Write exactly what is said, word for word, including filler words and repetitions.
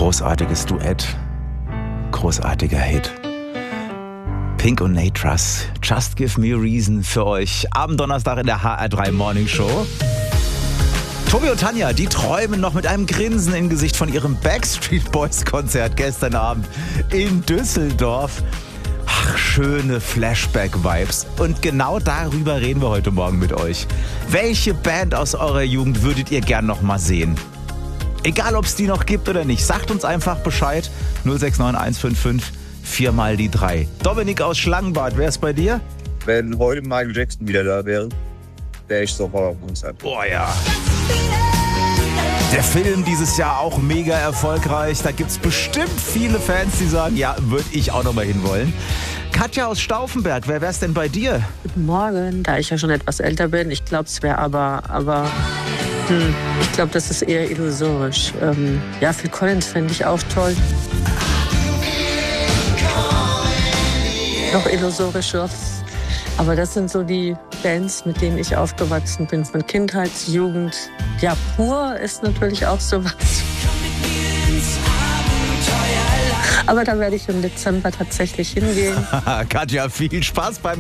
Großartiges Duett, großartiger Hit. Pink und Nate Russ, Just Give Me a Reason für euch. Am Donnerstag in der H R drei Morning Show. Tobi und Tanja, die träumen noch mit einem Grinsen im Gesicht von ihrem Backstreet Boys Konzert gestern Abend in Düsseldorf. Ach, schöne Flashback-Vibes. Und genau darüber reden wir heute Morgen mit euch. Welche Band aus eurer Jugend würdet ihr gern noch mal sehen? Egal, ob es die noch gibt oder nicht, sagt uns einfach Bescheid. null sechs neun eins fünf fünf vier mal die drei. Dominik aus Schlangenbad, wer ist bei dir? Wenn heute Michael Jackson wieder da wäre, wäre ich sofort auf Konzert. Boah, ja. Der Film dieses Jahr auch mega erfolgreich. Da gibt es bestimmt viele Fans, die sagen, ja, würde ich auch noch mal hinwollen. Katja aus Stauffenberg, wer wär's denn bei dir? Guten Morgen, da ich ja schon etwas älter bin. Ich glaube, es wäre aber, aber hm, ich glaube, das ist eher illusorisch. Ähm, ja, Phil Collins fände ich auch toll. Noch illusorischer. Aber das sind so die Bands, mit denen ich aufgewachsen bin, von Kindheit, Jugend. Ja, Pur ist natürlich auch sowas. Aber da werde ich im Dezember tatsächlich hingehen. Katja, viel Spaß beim